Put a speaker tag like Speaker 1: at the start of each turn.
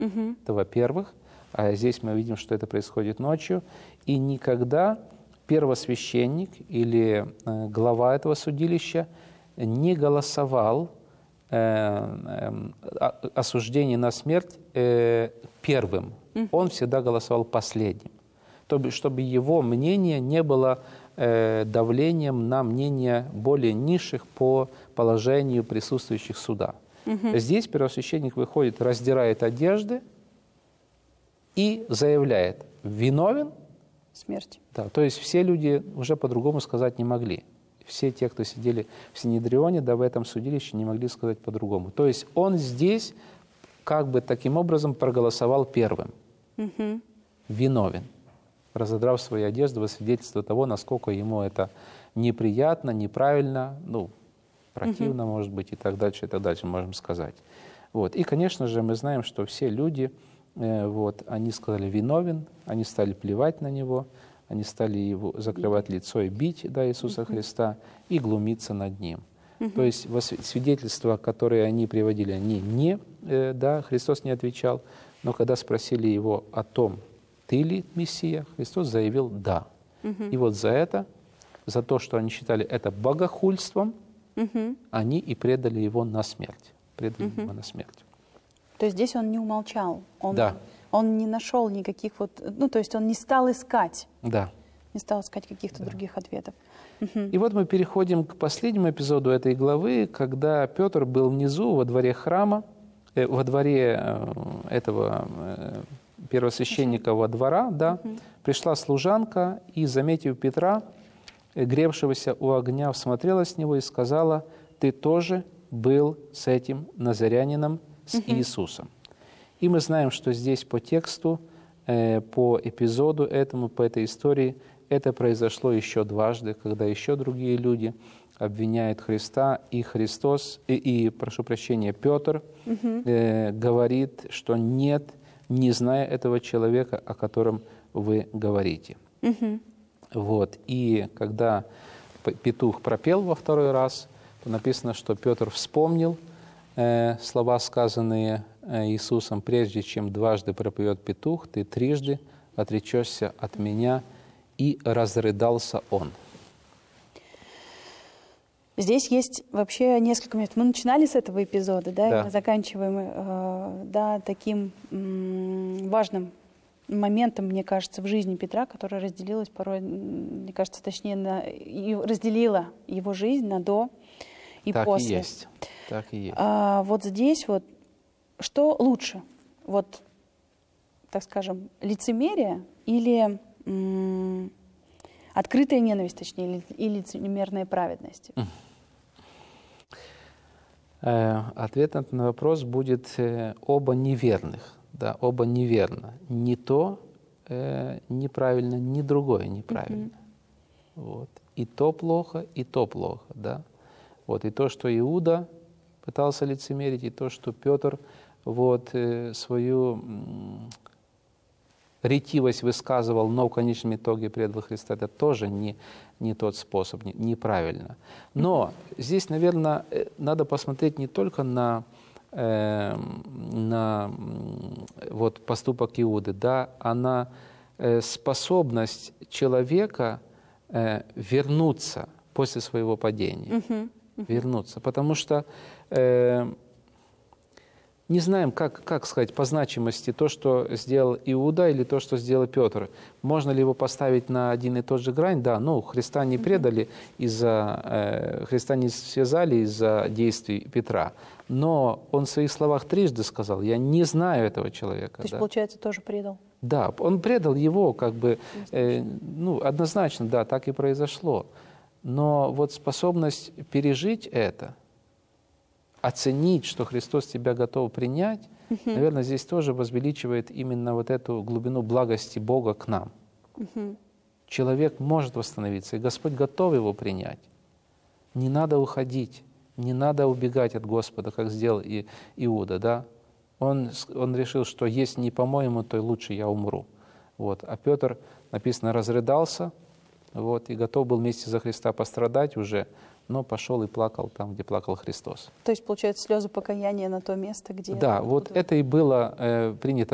Speaker 1: Это во-первых. А здесь мы видим, что это происходит ночью. И никогда первосвященник или глава этого судилища не голосовал осуждение на смерть первым. Он всегда голосовал последним, чтобы его мнение не было давлением на мнение более низших по положению присутствующих суда. Здесь первосвященник выходит, раздирает одежды и заявляет: виновен.
Speaker 2: Смерть.
Speaker 1: Да, то есть все люди уже по-другому сказать не могли. Все те, кто сидели в Синедрионе, да в этом судилище, не могли сказать по-другому. То есть он здесь как бы таким образом проголосовал первым. Виновен, разодрав свои одежды во свидетельство того, насколько ему это неприятно, неправильно, противно, может быть, и так дальше, можем сказать. Вот. И, конечно же, мы знаем, что все люди, они сказали виновен, они стали плевать на него, они стали его закрывать лицо и бить, Иисуса Христа, и глумиться над ним. То есть свидетельства, которые они приводили, Христос не отвечал, но когда спросили его о том, ты ли Мессия, Христос заявил «да». И вот за то, что они считали это богохульством, они и предали его на смерть.
Speaker 2: То есть здесь он не умолчал,
Speaker 1: Да.
Speaker 2: он не нашел никаких то есть он не стал искать.
Speaker 1: Да.
Speaker 2: Не стал искать каких-то других ответов.
Speaker 1: И вот мы переходим к последнему эпизоду этой главы, когда Петр был внизу, во дворе храма, во дворе этого первосвященникового двора, пришла служанка и, заметив Петра, гревшегося у огня, всмотрелась с него и сказала: «Ты тоже был с этим назарянином, с Иисусом». И мы знаем, что здесь по тексту, по эпизоду этому, по этой истории, это произошло еще дважды, когда еще другие люди обвиняют Христа, и Христос, прошу прощения, Петр говорит, что нет, не зная этого человека, о котором вы говорите. Вот. И когда петух пропел во второй раз, то написано, что Петр вспомнил слова, сказанные Иисусом: «Прежде чем дважды пропоет петух, ты трижды отречешься от меня». И разрыдался он.
Speaker 2: Здесь есть вообще несколько моментов. Мы начинали с этого эпизода,
Speaker 1: Да.
Speaker 2: и мы заканчиваем таким важным моментом, мне кажется, в жизни Петра, которая разделилась порой, мне кажется, точнее, разделила его жизнь на до и
Speaker 1: так
Speaker 2: после.
Speaker 1: И есть. Так и есть.
Speaker 2: Вот здесь что лучше? Так скажем, лицемерие или открытая ненависть, точнее, или лицемерная праведность?
Speaker 1: Ответ на этот вопрос будет оба неверных. Да, оба неверно. Ни то неправильно, ни другое неправильно. Вот. И то плохо, и то плохо. Да? Вот. И то, что Иуда пытался лицемерить, и то, что Петр свою ретивость высказывал, но в конечном итоге предал Христа, это тоже не тот способ, неправильно. Но здесь, наверное, надо посмотреть не только на поступок Иуды, а на способность человека вернуться после своего падения. Вернуться. Потому что не знаем, как сказать по значимости то, что сделал Иуда, или то, что сделал Петр. Можно ли его поставить на один и тот же грань? Да, Христа не предали Христа не связали из-за действий Петра. Но он в своих словах трижды сказал: «Я не знаю этого человека».
Speaker 2: То есть, получается, тоже предал?
Speaker 1: Да, он предал его, однозначно, да, так и произошло. Но способность пережить это, оценить, что Христос тебя готов принять, наверное, здесь тоже возвеличивает именно эту глубину благости Бога к нам. Человек может восстановиться, и Господь готов его принять. Не надо уходить, не надо убегать от Господа, как сделал и Иуда. Да? Он решил, что если не по-моему, то лучше я умру. А Петр, написано, разрыдался, и готов был вместе за Христа пострадать уже, но пошел и плакал там, где плакал Христос.
Speaker 2: То есть, получается, слезы покаяния на то место, где...
Speaker 1: Да, вот это и было принято